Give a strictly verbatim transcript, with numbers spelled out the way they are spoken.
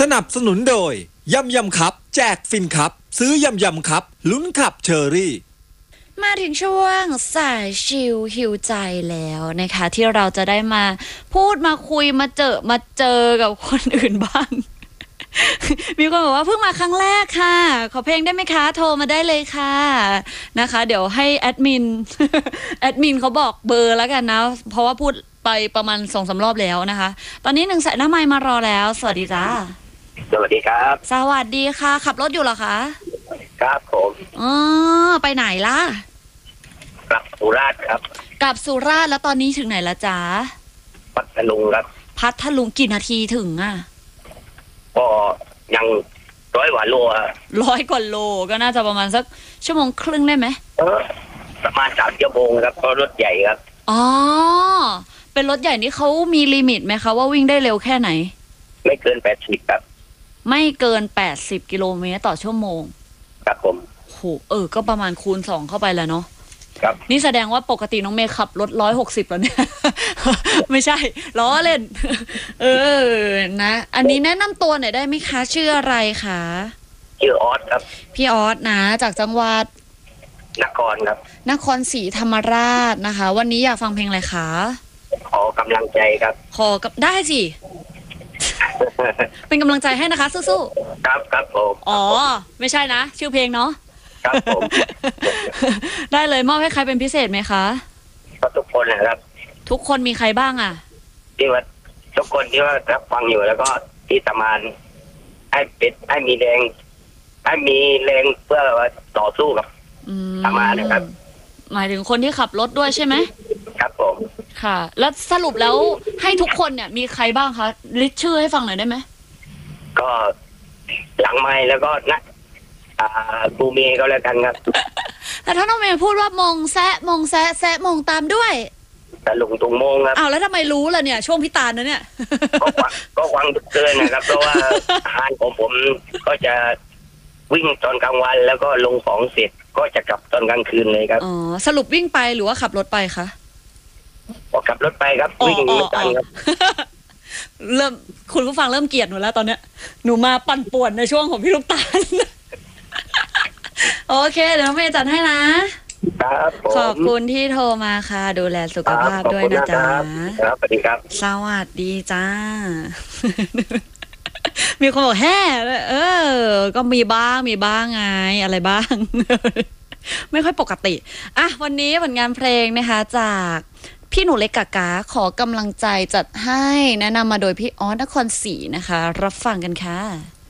นับสนุนโดยยำยำครับแจกฟินครับซื้อยำยำครับลุ้นขับเชอรี่มาถึงช่วงสายชิลหิวใจแล้วนะคะที่เราจะได้มาพูดมาคุยมาเจอมาเจอกับคนอื่นบ้าง มีคนบอกว่าเพิ่งมาครั้งแรกค่ะขอเพลงได้ไหมคะโทรมาได้เลยค่ะนะคะเดี๋ยวให้แอดมิน แอดมินเขาบอกเบอร์แล้วกันนะเพราะว่าพูดไปประมาณสองสามรอบแล้วนะคะตอนนี้หนึ่งสายหน้าไมค์มารอแล้วสวัสดีจ้าสวัสดีครับสวัสดีค่ะขับรถอยู่เหรอคะครับผมอ๋อไปไหนล่ะกลับสุราษฎร์ครับกลับสุราษฎร์แล้วตอนนี้ถึงไหนละจ๊ะพัทลุงครับพัทลุงกี่นาทีถึงอ่ะก็ยังร้อยกว่าโลอ่ะร้อยกว่าโลก็น่าจะประมาณสักชั่วโมงครึ่งได้ไหมเออประมาณสามชั่วโมงครับเพราะรถใหญ่ครับอ๋อเป็นรถใหญ่นี่เขามีลิมิตไหมคะว่าวิ่งได้เร็วแค่ไหนไม่เกินแปดสิบครับไม่เกินแปดสิบกิโลเมตรต่อชั่วโมงครับผมโหเออก็ประมาณคูณสองเข้าไปแล้วเนาะครับนี่แสดงว่าปกติน้องเมย์ขับรถร้อยหกสิบแล้วเนี่ย ไม่ใช่ล้อเล่น เออนะอันนี้แนะนำตัวหน่อยได้ไหมคะชื่ออะไรคะชื่อออสครับพี่ออสนะจากจังหวัดนครครับนครศรีธรรมราชนะคะวันนี้อยากฟังเพลงอะไรคะขอกำลังใจครับขอกับได้สิ เป็นกำลังใจให้นะคะสู้ๆครับครับผมอ๋อไม่ใช่นะชื่อเพลงเนาะครับผมได้เลยมอบให้ใครเป็นพิเศษไหมคะก็ทุกคนนะครับทุกคนมีใครบ้างอ่ะที่ว่าทุกคนที่ว่ารับฟังอยู่แล้วก็ที่ทำงานให้เป็นให้มีแรงให้มีแรงเพื่อว่าต่อสู้กับทำงานนะครับหมายถึงคนที่ขับรถด้วยใช่ไหมครับผมค่ะแล้วสรุปแล้วให้ทุกคนเนี่ยมีใครบ้างคะลิสต์ชื่อให้ฟังหน่อยได้ไหมก็หลังไมค์แล้วก็นะอ่าบูเมย์ก็แล้วกันครับแต่ถ้าน้องเมย์พูดว่ามงแซะมงแซะแซะมงตามด้วยแต่ลุงตุงมงครับอ้าวแล้วทำไมรู้ล่ะเนี่ยช่วงพิตานะเนี่ยก็ก็วังเกินนะครับเพราะว่าทานของผมก็จะวิ่งตอนกลางวันแล้วก็ลงของเสร็จก็จะกลับตอนกลางคืนเลยครับอ๋อสรุปวิ่งไปหรือว่าขับรถไปคะก็ขับรถไปครับวิ่งเหมือนกันครับเริ่มคุณผู้ฟังเริ่มเกลียดหนูแล้วตอนเนี้ยหนูมาปั่นป่วนในช่วงของพี่ลูกตาลโอเคเดี๋ยวน้องเมย์จัดให้นะครับขอบคุณที่โทรมาค่ะดูแลสุขภาพด้วยนะจ๊ะครับสวัสดีครับสวัสดีจ้ามีคนบอกแฮ่เออก็มีบ้างมีบ้างไงอะไรบ้าง ไม่ค่อยปกติอ่ะวันนี้ผลงานเพลงนะคะจากพี่หนูเล็กกากาขอกำลังใจจัดให้แนะนำมาโดยพี่ออสนครศรีนะคะรับฟังกันค่ะ